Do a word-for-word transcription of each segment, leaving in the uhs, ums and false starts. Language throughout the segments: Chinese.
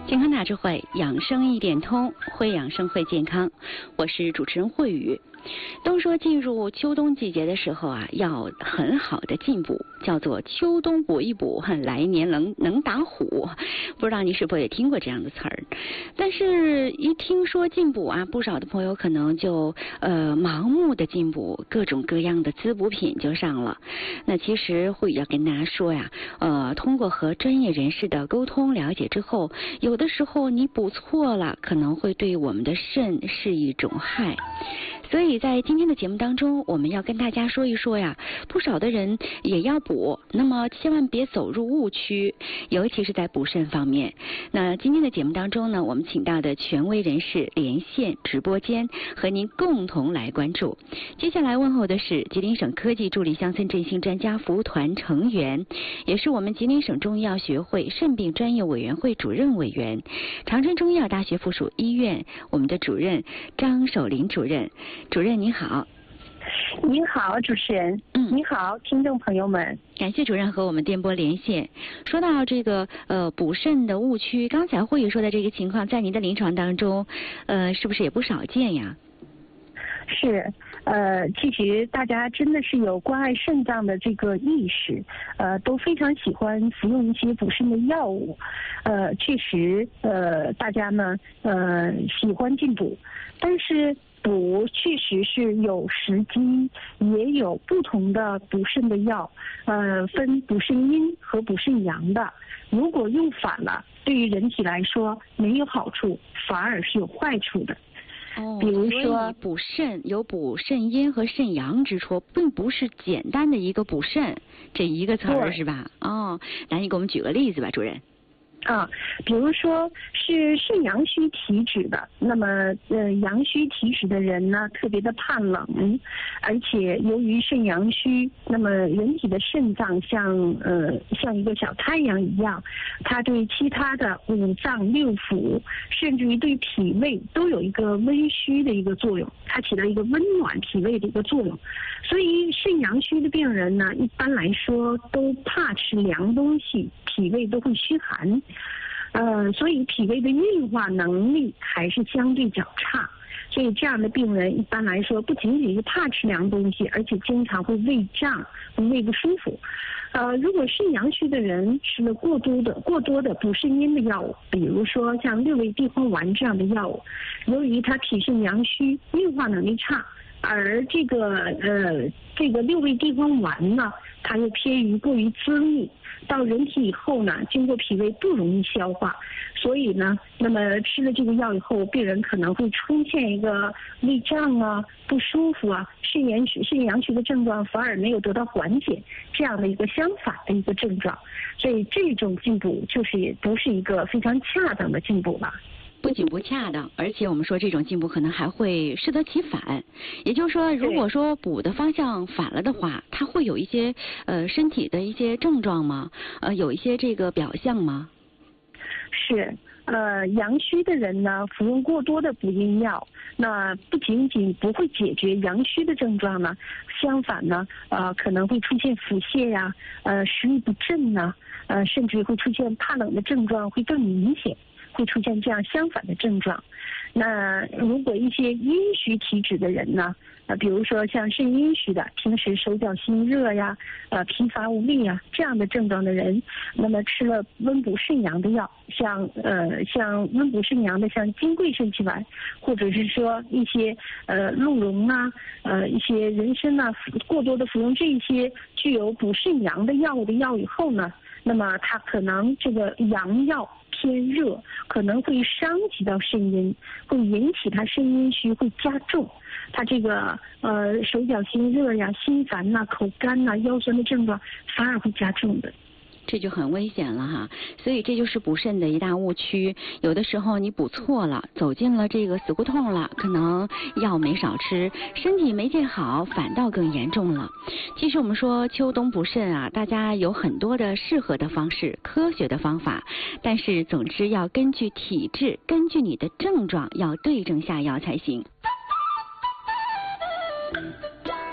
健康大智慧，养生一点通，会养生会健康。我是主持人慧宇。都说进入秋冬季节的时候啊，要很好的进补，叫做秋冬补一补，来年能能打虎。不知道你是否也听过这样的词儿？但是，一听说进补啊，不少的朋友可能就呃盲目的进补，各种各样的滋补品就上了。那其实慧宇要跟大家说呀，呃，通过和专业人士的沟通了解之后，有的时候你补错了，可能会对我们的肾是一种害。所以在今天的节目当中，我们要跟大家说一说呀，不少的人也要补，那么千万别走入误区，尤其是在补肾方面。那今天的节目当中呢，我们请到的权威人士连线直播间，和您共同来关注。接下来问候的是吉林省科技助力乡村振兴专家服务团成员，也是我们吉林省中医药学会肾病专业委员会主任委员，长春中医药大学附属医院我们的主任张守林主任。主任您好。 您好，主持人。嗯，你好，听众朋友们。 感谢主任和我们电波连线。说到这个呃补肾的误区，刚才慧宇说的这个情况，在您的临床当中，呃，是不是也不少见呀？ 是，呃，其实大家真的是有关爱肾脏的这个意识，呃，都非常喜欢服用一些补肾的药物，呃，确实，呃，大家呢，呃，喜欢进补，但是补确实是有时机，也有不同的补肾的药，呃，分补肾阴和补肾阳的。如果用反了，对于人体来说没有好处，反而是有坏处的。 哦， 比如说补肾有补肾阴和肾阳之说，并不是简单的一个补肾这一个词儿是吧？哦，来，你给我们举个例子吧，主任。 啊，比如说是肾阳虚体质的，那么呃阳虚体质的人呢，特别的怕冷，而且由于肾阳虚，那么人体的肾脏像呃像一个小太阳一样，它对其他的五脏六腑，甚至于对脾胃都有一个温煦的一个作用，它起到一个温暖脾胃的一个作用。所以肾阳虚的病人呢，一般来说都怕吃凉东西，脾胃都会虚寒。呃，所以脾胃的运化能力还是相对较差，所以这样的病人一般来说不仅仅是怕吃凉东西，而且经常会胃胀、会胃不舒服。呃，如果肾阳虚的人吃了过多的、过多的补肾阴的药物，比如说像六味地黄丸这样的药物，由于他体肾阳虚，运化能力差，而这个呃这个六味地黄丸呢，它又偏于过于滋腻。到人体以后呢，经过脾胃不容易消化，所以呢，那么吃了这个药以后，病人可能会出现一个胃胀啊、不舒服啊、肾阳虚、肾阳虚的症状反而没有得到缓解，这样的一个相反的一个症状，所以这种进补就是也不是一个非常恰当的进补了。 不仅不恰当，而且我们说这种进补可能还会适得其反。也就是说，如果说补的方向反了的话，它会有一些呃身体的一些症状吗？呃，有一些这个表象吗？ 是，呃，阳虚的人呢，服用过多的补阴药，那不仅仅不会解决阳虚的症状呢，相反呢，呃，可能会出现腹泻呀、啊，呃，食欲不振呐、啊，呃，甚至会出现怕冷的症状会更明显。会出现这样相反的症状。那如果一些阴虚体质的人呢，呃，比如说像肾阴虚的，平时手脚心热呀，呃，疲乏无力呀这样的症状的人，那么吃了温补肾阳的药，像呃像温补肾阳的像金匮肾气丸，或者是说一些呃鹿茸啊，呃一些人参啊，过多的服用这些具有补肾阳的药物的药以后呢，那么它可能这个阳药偏热，可能会伤及到肾阴，会引起他肾阴虚，会加重他这个呃手脚心热呀、心烦呐、口干呐、腰酸的症状，反而会加重的。 这就很危险了哈，所以这就是补肾的一大误区。有的时候你补错了，走进了这个死胡同了，可能药没少吃，身体没见好，反倒更严重了。其实我们说秋冬补肾啊，大家有很多的适合的方式，科学的方法，但是总之要根据体质，根据你的症状，要对症下药才行。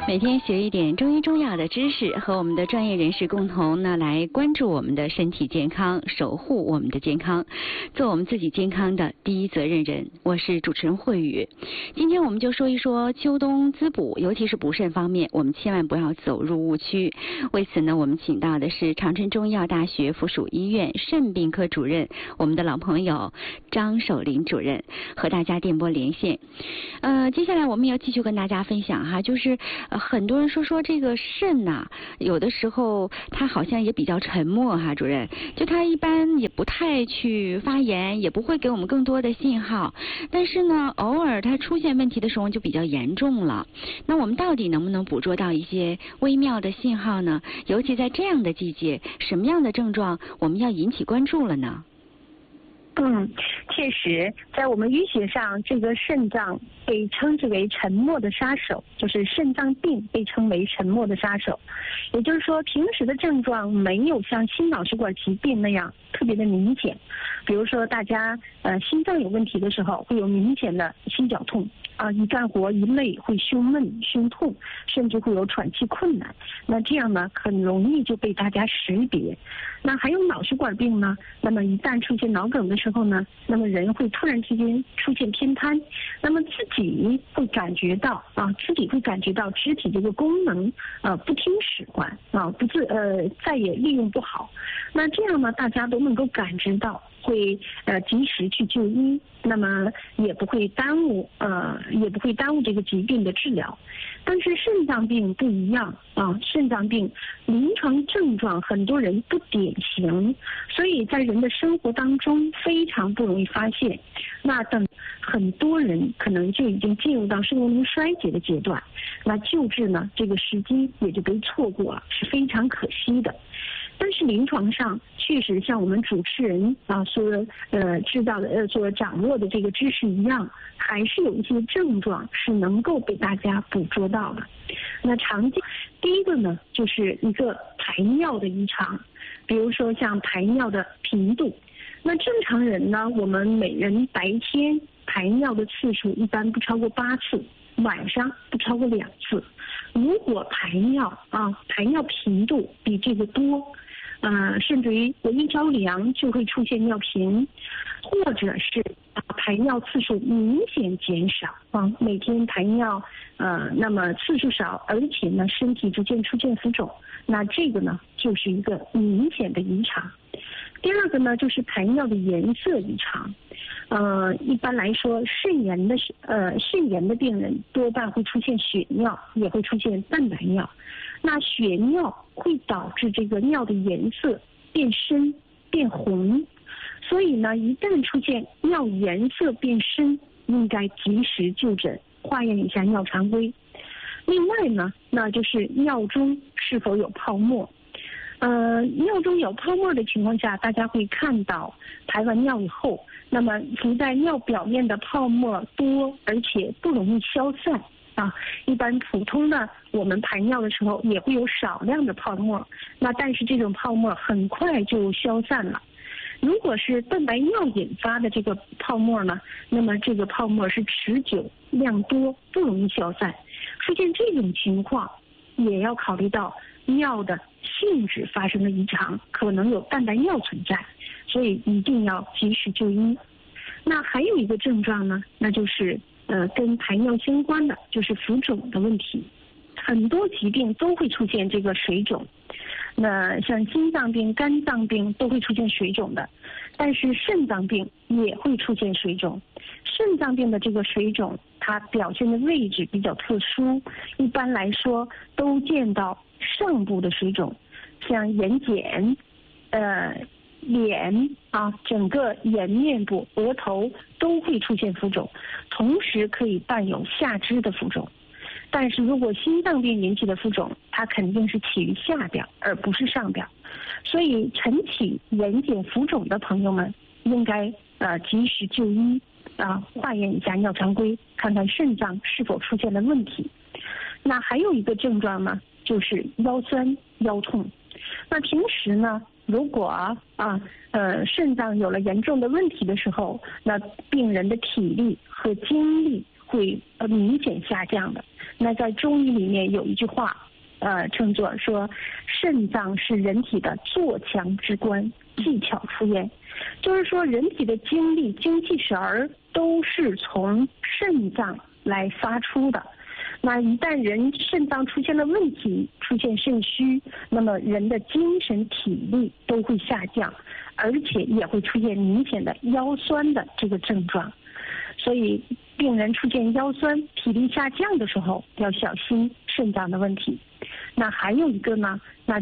每天学一点中医中药的知识，和我们的专业人士共同呢来关注我们的身体健康，守护我们的健康，做我们自己健康的第一责任人。我是主持人慧宇。今天我们就说一说秋冬滋补，尤其是补肾方面，我们千万不要走入误区。为此呢，我们请到的是长春中医药大学附属医院肾病科主任，我们的老朋友张守林主任，和大家电波连线。呃，接下来我们要继续跟大家分享哈，就是呃很多人说说这个肾呐、啊，有的时候它好像也比较沉默哈，主任，就它一般也不太去发言，也不会给我们更多的信号，但是呢，偶尔它出现问题的时候就比较严重了。那我们到底能不能捕捉到一些微妙的信号呢？尤其在这样的季节，什么样的症状我们要引起关注了呢？ 嗯，确实，在我们医学上，这个肾脏被称之为沉默的杀手，就是肾脏病被称为沉默的杀手。也就是说，平时的症状没有像心脑血管疾病那样特别的明显。比如说，大家呃心脏有问题的时候，会有明显的心绞痛啊，一干活一累会胸闷、胸痛，甚至会有喘气困难。那这样呢，很容易就被大家识别。那还有脑血管病呢，那么一旦出现脑梗的时候呢，那么人会突然之间出现偏瘫，那么自己会感觉到啊，自己会感觉到肢体这个功能呃不听使唤啊，不自呃再也利用不好。那这样呢，大家都能够感知到，会呃及时去就医，那么也不会耽误呃也不会耽误这个疾病的治疗。但是肾脏病不一样啊，肾脏病临床症状很多人不典型，所以在人的生活当中非常不容易发现。那等很多人可能就已经进入到肾功能衰竭的阶段，那救治呢这个时机也就被错过了，是非常可惜的。但是临床上确实像我们主持人啊所呃知道的呃所掌握的这个知识一样，还是有一些症状是能够被大家捕捉到的。那常见第一个呢，就是一个排尿的异常，比如说像排尿的频度。那正常人呢，我们每人白天排尿的次数一般不超过八次，晚上不超过两次。如果排尿啊排尿频度比这个多，呃，甚至于我一着凉就会出现尿频，或者是啊排尿次数明显减少啊，每天排尿呃那么次数少，而且呢身体逐渐出现浮肿，那这个呢就是一个明显的异常。第二个呢，就是排尿的颜色异常。呃，一般来说，肾炎的呃肾炎的病人多半会出现血尿，也会出现蛋白尿。那血尿会导致这个尿的颜色变深、变红，所以呢，一旦出现尿颜色变深，应该及时就诊，化验一下尿常规。另外呢，那就是尿中是否有泡沫。呃，尿中有泡沫的情况下，大家会看到排完尿以后，那么浮在尿表面的泡沫多，而且不容易消散啊。一般普通的我们排尿的时候也会有少量的泡沫，那但是这种泡沫很快就消散了。如果是蛋白尿引发的这个泡沫呢，那么这个泡沫是持久、量多，不容易消散。出现这种情况，也要考虑到尿的性质发生了异常，可能有蛋白尿存在，所以一定要及时就医。那还有一个症状呢，那就是呃跟排尿相关的，就是浮肿的问题。很多疾病都会出现这个水肿，那像心脏病、肝脏病都会出现水肿的，但是肾脏病也会出现水肿。肾脏病的这个水肿，它表现的位置比较特殊，一般来说都见到上部的水肿，像眼睑、呃脸啊，整个颜面部、额头都会出现浮肿，同时可以伴有下肢的浮肿。但是如果心脏病引起的浮肿，它肯定是起于下表，而不是上表。所以晨起眼睑浮肿的朋友们，应该呃及时就医啊，化验一下尿常规，看看肾脏是否出现了问题。那还有一个症状呢，就是腰酸腰痛。那平时呢，如果啊呃肾脏有了严重的问题的时候，那病人的体力和精力会呃明显下降的。那在中医里面有一句话，呃，称作说肾脏是人体的做强之官，技巧出焉，就是说人体的精力、精气神儿都是从肾脏来发出的。那一旦人肾脏出现了问题，出现肾虚，那么人的精神体力都会下降，而且也会出现明显的腰酸的这个症状。所以病人出现腰酸、体力下降的时候，要小心肾脏的问题。那还有一个呢，那